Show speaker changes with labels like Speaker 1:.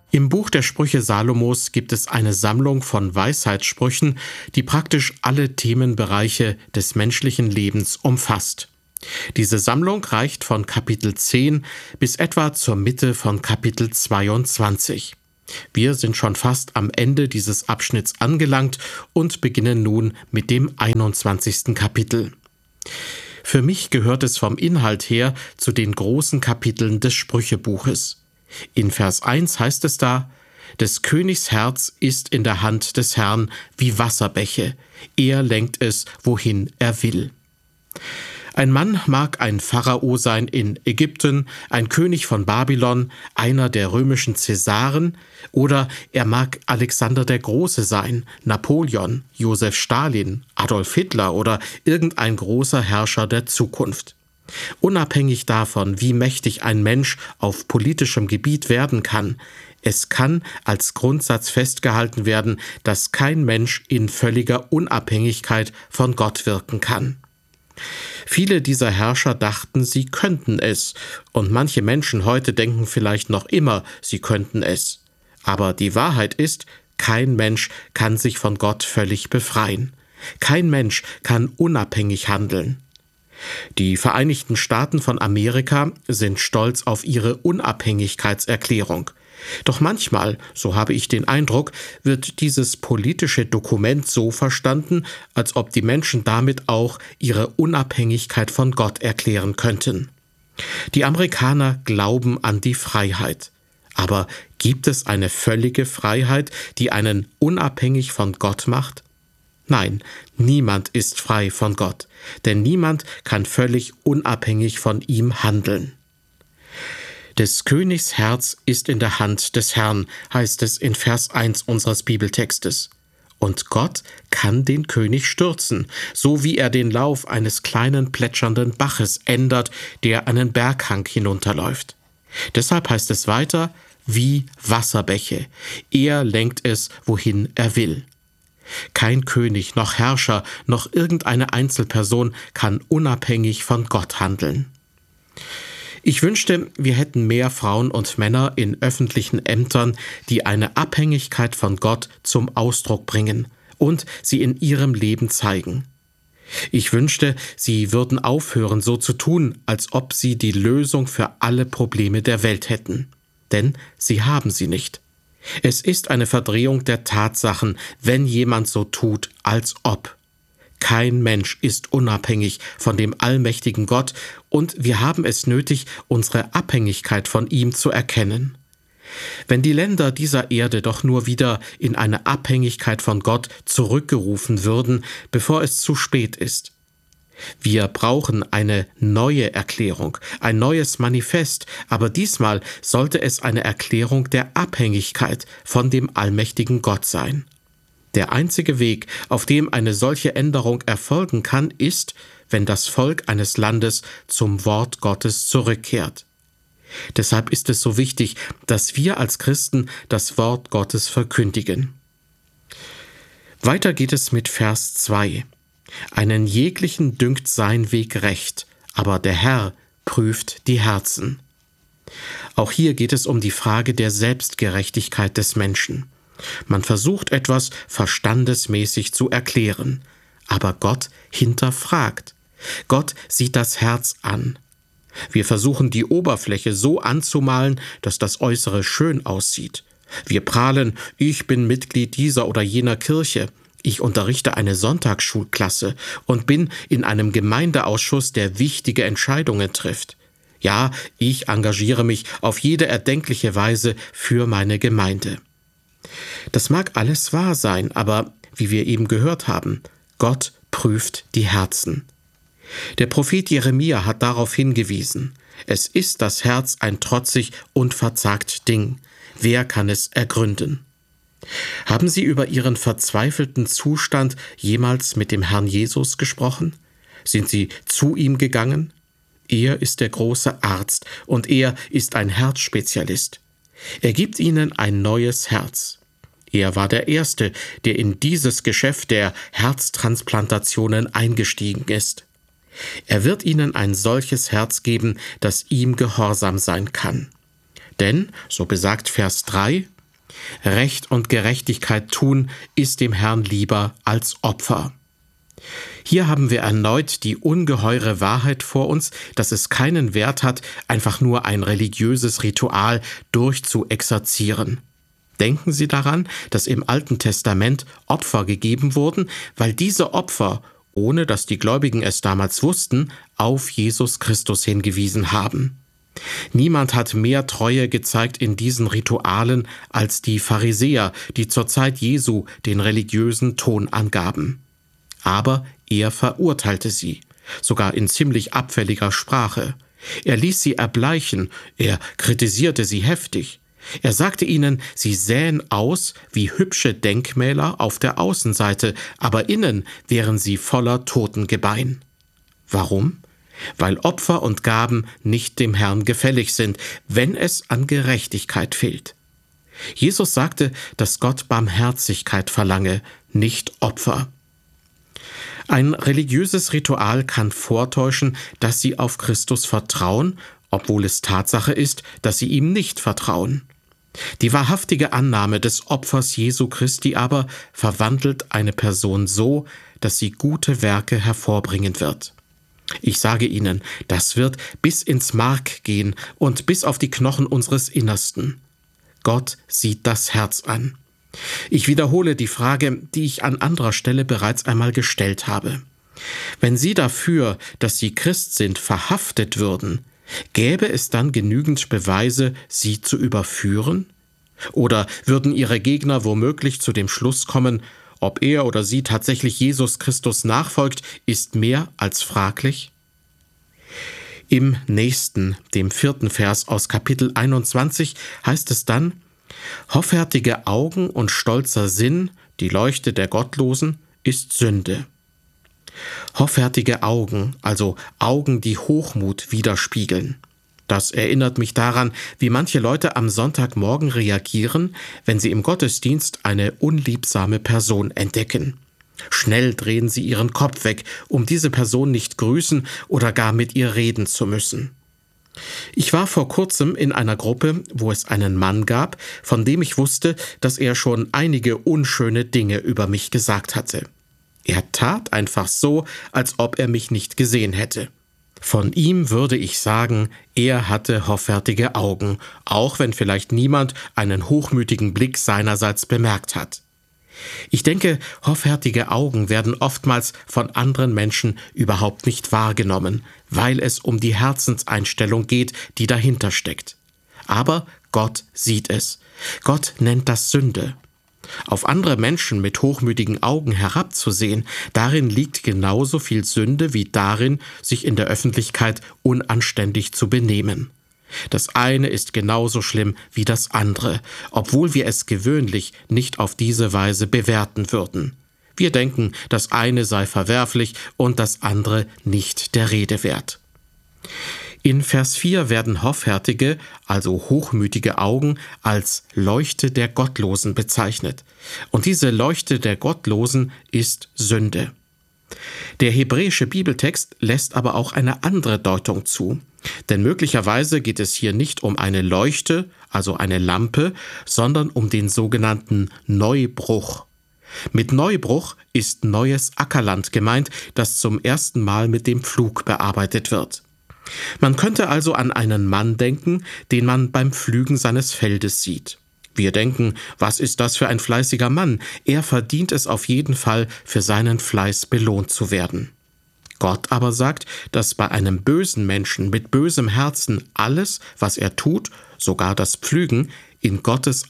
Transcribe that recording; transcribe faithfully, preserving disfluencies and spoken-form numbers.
Speaker 1: Im Buch der Sprüche Salomos gibt es eine Sammlung von Weisheitssprüchen, die praktisch alle Themenbereiche des menschlichen Lebens umfasst. Diese Sammlung reicht von Kapitel zehn bis etwa zur Mitte von Kapitel zweiundzwanzig. Wir sind schon fast am Ende dieses Abschnitts angelangt und beginnen nun mit dem einundzwanzigsten Kapitel. Für mich gehört es vom Inhalt her zu den großen Kapiteln des Sprüchebuches. In Vers eins heißt es da: Des Königs Herz ist in der Hand des Herrn wie Wasserbäche, er lenkt es, wohin er will. Ein Mann mag ein Pharao sein in Ägypten, ein König von Babylon, einer der römischen Cäsaren, oder er mag Alexander der Große sein, Napoleon, Josef Stalin, Adolf Hitler oder irgendein großer Herrscher der Zukunft. Unabhängig davon, wie mächtig ein Mensch auf politischem Gebiet werden kann, es kann als Grundsatz festgehalten werden, dass kein Mensch in völliger Unabhängigkeit von Gott wirken kann. Viele dieser Herrscher dachten, sie könnten es, und manche Menschen heute denken vielleicht noch immer, sie könnten es. Aber die Wahrheit ist, kein Mensch kann sich von Gott völlig befreien. Kein Mensch kann unabhängig handeln. Die Vereinigten Staaten von Amerika sind stolz auf ihre Unabhängigkeitserklärung. Doch manchmal, so habe ich den Eindruck, wird dieses politische Dokument so verstanden, als ob die Menschen damit auch ihre Unabhängigkeit von Gott erklären könnten. Die Amerikaner glauben an die Freiheit. Aber gibt es eine völlige Freiheit, die einen unabhängig von Gott macht? Nein, niemand ist frei von Gott, denn niemand kann völlig unabhängig von ihm handeln. Des Königs Herz ist in der Hand des Herrn, heißt es in Vers eins unseres Bibeltextes. Und Gott kann den König stürzen, so wie er den Lauf eines kleinen plätschernden Baches ändert, der einen Berghang hinunterläuft. Deshalb heißt es weiter, wie Wasserbäche. Er lenkt es, wohin er will. Kein König, noch Herrscher, noch irgendeine Einzelperson kann unabhängig von Gott handeln. Ich wünschte, wir hätten mehr Frauen und Männer in öffentlichen Ämtern, die eine Abhängigkeit von Gott zum Ausdruck bringen und sie in ihrem Leben zeigen. Ich wünschte, sie würden aufhören, so zu tun, als ob sie die Lösung für alle Probleme der Welt hätten. Denn sie haben sie nicht. Es ist eine Verdrehung der Tatsachen, wenn jemand so tut, als ob. Kein Mensch ist unabhängig von dem allmächtigen Gott, und wir haben es nötig, unsere Abhängigkeit von ihm zu erkennen. Wenn die Länder dieser Erde doch nur wieder in eine Abhängigkeit von Gott zurückgerufen würden, bevor es zu spät ist. Wir brauchen eine neue Erklärung, ein neues Manifest, aber diesmal sollte es eine Erklärung der Abhängigkeit von dem allmächtigen Gott sein. Der einzige Weg, auf dem eine solche Änderung erfolgen kann, ist, wenn das Volk eines Landes zum Wort Gottes zurückkehrt. Deshalb ist es so wichtig, dass wir als Christen das Wort Gottes verkündigen. Weiter geht es mit Vers zwei. Einen jeglichen dünkt sein Weg recht, aber der Herr prüft die Herzen. Auch hier geht es um die Frage der Selbstgerechtigkeit des Menschen. Man versucht etwas verstandesmäßig zu erklären, aber Gott hinterfragt. Gott sieht das Herz an. Wir versuchen die Oberfläche so anzumalen, dass das Äußere schön aussieht. Wir prahlen, ich bin Mitglied dieser oder jener Kirche. Ich unterrichte eine Sonntagsschulklasse und bin in einem Gemeindeausschuss, der wichtige Entscheidungen trifft. Ja, ich engagiere mich auf jede erdenkliche Weise für meine Gemeinde. Das mag alles wahr sein, aber wie wir eben gehört haben, Gott prüft die Herzen. Der Prophet Jeremia hat darauf hingewiesen: Es ist das Herz ein trotzig und verzagt Ding. Wer kann es ergründen? Haben Sie über Ihren verzweifelten Zustand jemals mit dem Herrn Jesus gesprochen? Sind Sie zu ihm gegangen? Er ist der große Arzt und er ist ein Herzspezialist. Er gibt Ihnen ein neues Herz. Er war der Erste, der in dieses Geschäft der Herztransplantationen eingestiegen ist. Er wird Ihnen ein solches Herz geben, das ihm gehorsam sein kann. Denn, so besagt Vers drei, Recht und Gerechtigkeit tun ist dem Herrn lieber als Opfer. Hier haben wir erneut die ungeheure Wahrheit vor uns, dass es keinen Wert hat, einfach nur ein religiöses Ritual durchzuexerzieren. Denken Sie daran, dass im Alten Testament Opfer gegeben wurden, weil diese Opfer, ohne dass die Gläubigen es damals wussten, auf Jesus Christus hingewiesen haben. Niemand hat mehr Treue gezeigt in diesen Ritualen als die Pharisäer, die zur Zeit Jesu den religiösen Ton angaben. Aber er verurteilte sie, sogar in ziemlich abfälliger Sprache. Er ließ sie erbleichen, er kritisierte sie heftig. Er sagte ihnen, sie sähen aus wie hübsche Denkmäler auf der Außenseite, aber innen wären sie voller Totengebein. Warum? Weil Opfer und Gaben nicht dem Herrn gefällig sind, wenn es an Gerechtigkeit fehlt. Jesus sagte, dass Gott Barmherzigkeit verlange, nicht Opfer. Ein religiöses Ritual kann vortäuschen, dass sie auf Christus vertrauen, obwohl es Tatsache ist, dass sie ihm nicht vertrauen. Die wahrhaftige Annahme des Opfers Jesu Christi aber verwandelt eine Person so, dass sie gute Werke hervorbringen wird. Ich sage Ihnen, das wird bis ins Mark gehen und bis auf die Knochen unseres Innersten. Gott sieht das Herz an. Ich wiederhole die Frage, die ich an anderer Stelle bereits einmal gestellt habe. Wenn Sie dafür, dass Sie Christ sind, verhaftet würden, gäbe es dann genügend Beweise, Sie zu überführen? Oder würden Ihre Gegner womöglich zu dem Schluss kommen, ob er oder sie tatsächlich Jesus Christus nachfolgt, ist mehr als fraglich? Im nächsten, dem vierten Vers aus Kapitel einundzwanzig, heißt es dann: Hoffärtige Augen und stolzer Sinn, die Leuchte der Gottlosen, ist Sünde. Hoffärtige Augen, also Augen, die Hochmut widerspiegeln. Das erinnert mich daran, wie manche Leute am Sonntagmorgen reagieren, wenn sie im Gottesdienst eine unliebsame Person entdecken. Schnell drehen sie ihren Kopf weg, um diese Person nicht grüßen oder gar mit ihr reden zu müssen. Ich war vor kurzem in einer Gruppe, wo es einen Mann gab, von dem ich wusste, dass er schon einige unschöne Dinge über mich gesagt hatte. Er tat einfach so, als ob er mich nicht gesehen hätte. Von ihm würde ich sagen, er hatte hoffärtige Augen, auch wenn vielleicht niemand einen hochmütigen Blick seinerseits bemerkt hat. Ich denke, hoffärtige Augen werden oftmals von anderen Menschen überhaupt nicht wahrgenommen, weil es um die Herzenseinstellung geht, die dahinter steckt. Aber Gott sieht es. Gott nennt das Sünde. Auf andere Menschen mit hochmütigen Augen herabzusehen, darin liegt genauso viel Sünde wie darin, sich in der Öffentlichkeit unanständig zu benehmen. Das eine ist genauso schlimm wie das andere, obwohl wir es gewöhnlich nicht auf diese Weise bewerten würden. Wir denken, das eine sei verwerflich und das andere nicht der Rede wert. In Vers vier werden hoffärtige, also hochmütige Augen als Leuchte der Gottlosen bezeichnet. Und diese Leuchte der Gottlosen ist Sünde. Der hebräische Bibeltext lässt aber auch eine andere Deutung zu. Denn möglicherweise geht es hier nicht um eine Leuchte, also eine Lampe, sondern um den sogenannten Neubruch. Mit Neubruch ist neues Ackerland gemeint, das zum ersten Mal mit dem Pflug bearbeitet wird. Man könnte also an einen Mann denken, den man beim Pflügen seines Feldes sieht. Wir denken, was ist das für ein fleißiger Mann? Er verdient es auf jeden Fall, für seinen Fleiß belohnt zu werden. Gott aber sagt, dass bei einem bösen Menschen mit bösem Herzen alles, was er tut, sogar das Pflügen, in Gottes